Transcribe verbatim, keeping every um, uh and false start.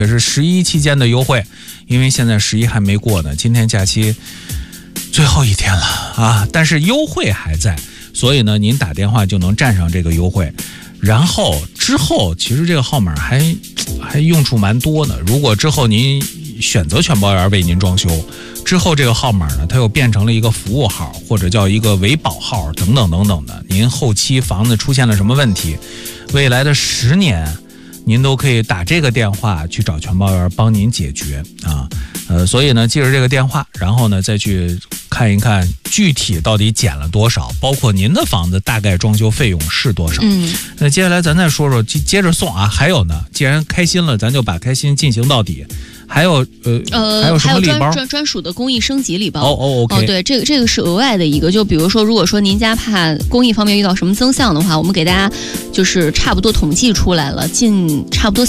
这是十一期间的优惠，因为现在十一还没过呢，今天假期最后一天了啊，但是优惠还在，所以呢，您打电话就能占上这个优惠。然后之后，其实这个号码还还用处蛮多的。如果之后您选择全包园为您装修，之后这个号码呢，它又变成了一个服务号，或者叫一个维保号等等等等的。您后期房子出现了什么问题，未来的十年，您都可以打这个电话去找全包园帮您解决啊。呃，所以呢，记着这个电话，然后呢再去看一看具体到底减了多少，包括您的房子大概装修费用是多少。 嗯， 那接下来咱再说说，接着送啊，还有呢，既然开心了，咱就把开心进行到底。还有呃呃， 还有什么礼包？ 还有专专专属的公益升级礼包。 哦哦 ，OK。 哦，对，这个这个是额外的一个，就比如说，如果说您家怕公益方面遇到什么增项的话，我们给大家就是差不多统计出来了，近差不多